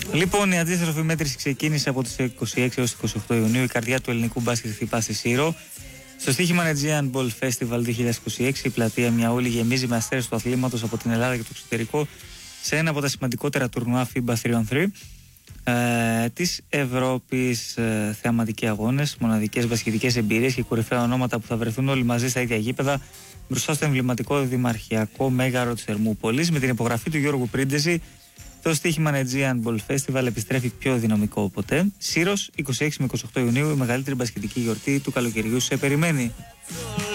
Λοιπόν, η αντίστροφη μέτρηση ξεκίνησε από τις 26 έως 28 Ιουνίου. Η καρδιά του ελληνικού μπάσκετ χτυπά στη Σύρο. Στο στοίχημα Aegean Ball Festival 2026, η πλατεία Μιαούλη γεμίζει με αστέρες του αθλήματος από την Ελλάδα και το εξωτερικό σε ένα από τα σημαντικότερα τουρνουά FIBA 3on3 της Ευρώπης. Θεαματικοί αγώνες, μοναδικές μπασκετικές εμπειρίες και κορυφαία ονόματα που θα βρεθούν όλοι μαζί στα ίδια γήπεδα μπροστά στο εμβληματικό δημαρχιακό μέγαρο της Ερμούπολης. Με την υπογραφή του Γιώργου Πρίντεζη, το στοίχημα Aegean Ball Festival επιστρέφει πιο δυναμικό ποτέ. Σύρος, 26 με 28 Ιουνίου, η μεγαλύτερη μπασκετική γιορτή του καλοκαιριού σε περιμένει.